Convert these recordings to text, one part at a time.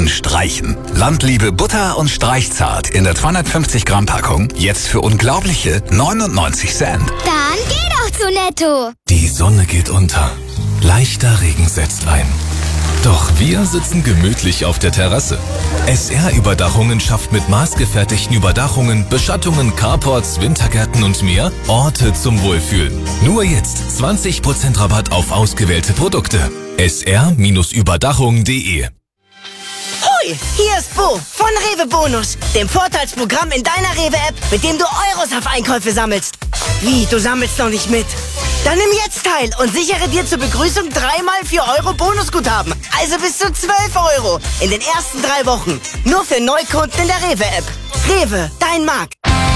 Streichen. Landliebe Butter und Streichzart in der 250 Gramm Packung jetzt für unglaubliche 99 Cent. Dann geh doch zu Netto. Die Sonne geht unter. Leichter Regen setzt ein. Doch wir sitzen gemütlich auf der Terrasse. SR-Überdachungen schafft mit maßgefertigten Überdachungen, Beschattungen, Carports, Wintergärten und mehr Orte zum Wohlfühlen. Nur jetzt 20% Rabatt auf ausgewählte Produkte. sr-überdachung.de. Hoi, hier ist Bo von Rewe Bonus, dem Vorteilsprogramm in deiner Rewe-App, mit dem du Euros auf Einkäufe sammelst. Wie, du sammelst noch nicht mit? Dann nimm jetzt teil und sichere dir zur Begrüßung 3x 4 Euro Bonusguthaben. Also bis zu 12 Euro in den ersten 3 Wochen. Nur für Neukunden in der Rewe-App. Rewe, dein Markt.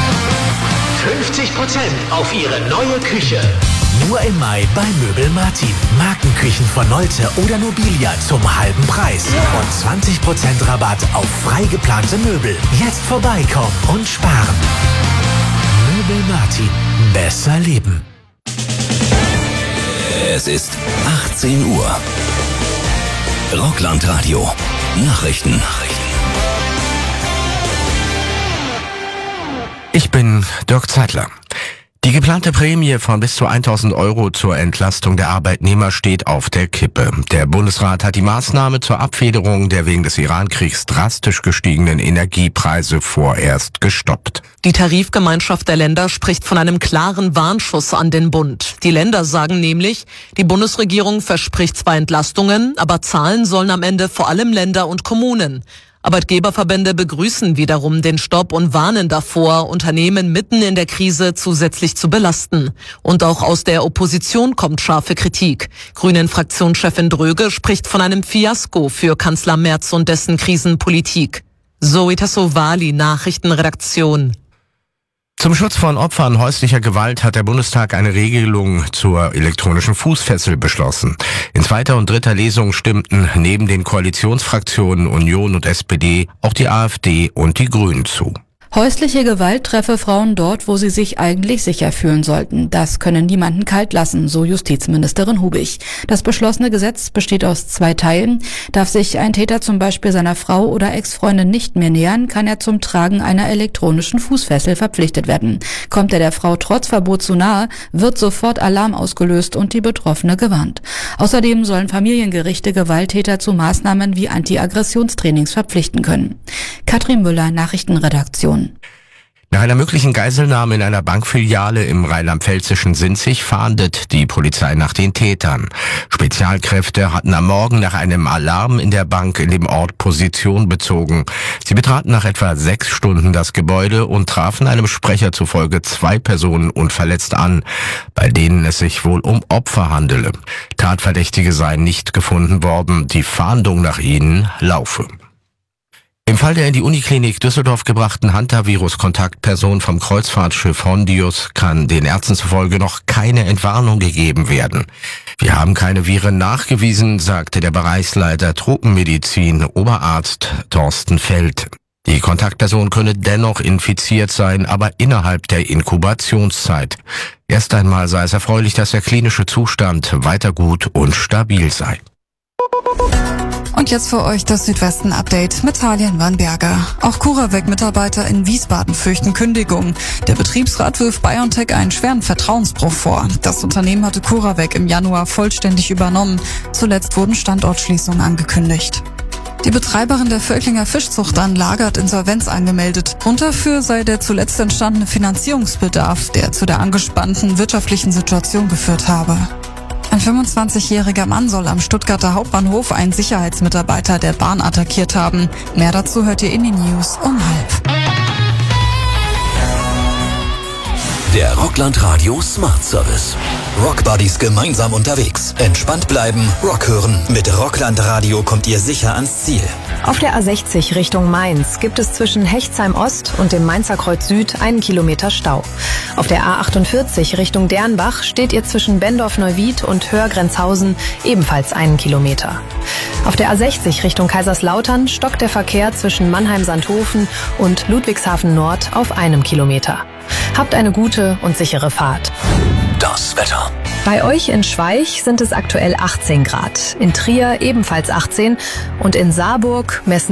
50% auf Ihre neue Küche. Nur im Mai bei Möbel Martin. Markenküchen von Nolte oder Nobilia zum halben Preis. Und 20% Rabatt auf frei geplante Möbel. Jetzt vorbeikommen und sparen. Möbel Martin. Besser leben. Es ist 18 Uhr. Rockland-Radio. Nachrichten. Ich bin Dirk Zeitler. Die geplante Prämie von bis zu 1.000 Euro zur Entlastung der Arbeitnehmer steht auf der Kippe. Der Bundesrat hat die Maßnahme zur Abfederung der wegen des Iran-Kriegs drastisch gestiegenen Energiepreise vorerst gestoppt. Die Tarifgemeinschaft der Länder spricht von einem klaren Warnschuss an den Bund. Die Länder sagen nämlich, die Bundesregierung verspricht zwar Entlastungen, aber zahlen sollen am Ende vor allem Länder und Kommunen. Arbeitgeberverbände begrüßen wiederum den Stopp und warnen davor, Unternehmen mitten in der Krise zusätzlich zu belasten. Und auch aus der Opposition kommt scharfe Kritik. Grünen-Fraktionschefin Dröge spricht von einem Fiasko für Kanzler Merz und dessen Krisenpolitik. Zoe Tassovali, Nachrichtenredaktion. Zum Schutz von Opfern häuslicher Gewalt hat der Bundestag eine Regelung zur elektronischen Fußfessel beschlossen. In zweiter und dritter Lesung stimmten neben den Koalitionsfraktionen Union und SPD auch die AfD und die Grünen zu. Häusliche Gewalt treffe Frauen dort, wo sie sich eigentlich sicher fühlen sollten. Das könne niemanden kalt lassen, so Justizministerin Hubig. Das beschlossene Gesetz besteht aus 2 Teilen. Darf sich ein Täter zum Beispiel seiner Frau oder Ex-Freundin nicht mehr nähern, kann er zum Tragen einer elektronischen Fußfessel verpflichtet werden. Kommt er der Frau trotz Verbot zu nahe, wird sofort Alarm ausgelöst und die Betroffene gewarnt. Außerdem sollen Familiengerichte Gewalttäter zu Maßnahmen wie Anti-Aggressionstrainings verpflichten können. Katrin Müller, Nachrichtenredaktion. Nach einer möglichen Geiselnahme in einer Bankfiliale im rheinland-pfälzischen Sinzig fahndet die Polizei nach den Tätern. Spezialkräfte hatten am Morgen nach einem Alarm in der Bank in dem Ort Position bezogen. Sie betraten nach etwa 6 Stunden das Gebäude und trafen einem Sprecher zufolge 2 Personen unverletzt an, bei denen es sich wohl um Opfer handele. Tatverdächtige seien nicht gefunden worden. Die Fahndung nach ihnen laufe. Im Fall der in die Uniklinik Düsseldorf gebrachten Hantavirus-Kontaktperson vom Kreuzfahrtschiff Hondius kann den Ärzten zufolge noch keine Entwarnung gegeben werden. Wir haben keine Viren nachgewiesen, sagte der Bereichsleiter Tropenmedizin, Oberarzt Thorsten Feld. Die Kontaktperson könne dennoch infiziert sein, aber innerhalb der Inkubationszeit. Erst einmal sei es erfreulich, dass der klinische Zustand weiter gut und stabil sei. Und jetzt für euch das Südwesten-Update mit Halien Wannberger. Auch CuraVac-Mitarbeiter in Wiesbaden fürchten Kündigung. Der Betriebsrat wirft BioNTech einen schweren Vertrauensbruch vor. Das Unternehmen hatte CuraVac im Januar vollständig übernommen. Zuletzt wurden Standortschließungen angekündigt. Die Betreiberin der Völklinger Fischzuchtanlage hat Insolvenz angemeldet. Grund dafür sei der zuletzt entstandene Finanzierungsbedarf, der zu der angespannten wirtschaftlichen Situation geführt habe. Ein 25-jähriger Mann soll am Stuttgarter Hauptbahnhof einen Sicherheitsmitarbeiter der Bahn attackiert haben. Mehr dazu hört ihr in den News um 12:30. Der Rockland Radio Smart Service. Rockbuddies gemeinsam unterwegs. Entspannt bleiben, Rock hören. Mit Rockland Radio kommt ihr sicher ans Ziel. Auf der A60 Richtung Mainz gibt es zwischen Hechtsheim Ost und dem Mainzer Kreuz Süd 1 Kilometer Stau. Auf der A48 Richtung Dernbach steht ihr zwischen Bendorf-Neuwied und Höhrgrenzhausen ebenfalls 1 Kilometer. Auf der A60 Richtung Kaiserslautern stockt der Verkehr zwischen Mannheim-Sandhofen und Ludwigshafen Nord auf 1 Kilometer. Habt eine gute und sichere Fahrt. Das Wetter. Bei euch in Schweich sind es aktuell 18 Grad, in Trier ebenfalls 18 und in Saarburg messen